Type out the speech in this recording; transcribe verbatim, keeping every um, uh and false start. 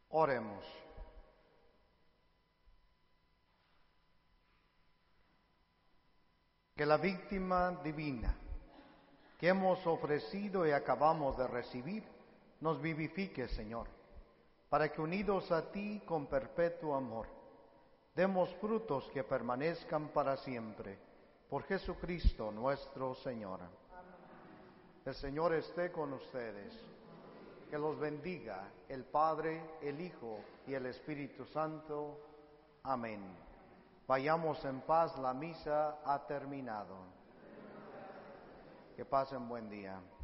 Oremos. Que la víctima divina que hemos ofrecido y acabamos de recibir nos vivifique, Señor, para que unidos a ti con perpetuo amor, demos frutos que permanezcan para siempre. Por Jesucristo nuestro Señor. El Señor esté con ustedes. Que los bendiga el Padre, el Hijo y el Espíritu Santo. Amén. Vayamos en paz, la misa ha terminado. Que pasen buen día.